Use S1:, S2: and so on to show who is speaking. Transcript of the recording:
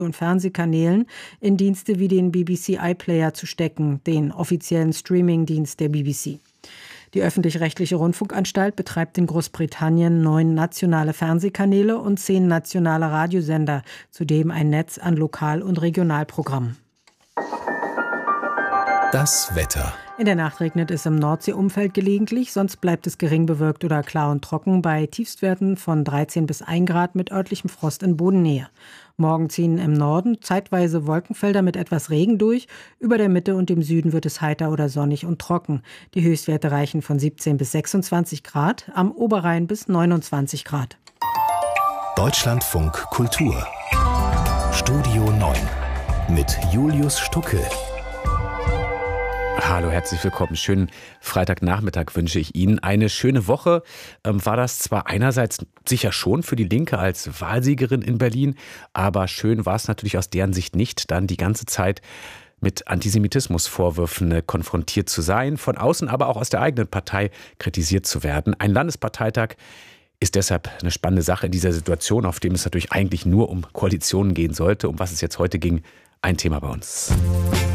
S1: und Fernsehkanälen in Dienste wie den BBC iPlayer zu stecken, den offiziellen Streamingdienst der BBC. Die öffentlich-rechtliche Rundfunkanstalt betreibt in Großbritannien 9 nationale Fernsehkanäle und 10 nationale Radiosender, zudem ein Netz an Lokal- und Regionalprogrammen.
S2: Das Wetter.
S1: In der Nacht regnet es im Nordseeumfeld gelegentlich, sonst bleibt es gering bewölkt oder klar und trocken bei Tiefstwerten von 13 bis 1 Grad mit örtlichem Frost in Bodennähe. Morgen ziehen im Norden zeitweise Wolkenfelder mit etwas Regen durch. Über der Mitte und dem Süden wird es heiter oder sonnig und trocken. Die Höchstwerte reichen von 17 bis 26 Grad, am Oberrhein bis 29 Grad.
S2: Deutschlandfunk Kultur. Studio 9 mit Julius Stucke.
S3: Hallo, herzlich willkommen. Schönen Freitagnachmittag wünsche ich Ihnen. Eine schöne Woche war das zwar einerseits sicher schon für die Linke als Wahlsiegerin in Berlin, aber schön war es natürlich aus deren Sicht nicht, dann die ganze Zeit mit Antisemitismusvorwürfen konfrontiert zu sein, von außen aber auch aus der eigenen Partei kritisiert zu werden. Ein Landesparteitag ist deshalb eine spannende Sache in dieser Situation, auf dem es natürlich eigentlich nur um Koalitionen gehen sollte. Um was es jetzt heute ging, ein Thema bei uns.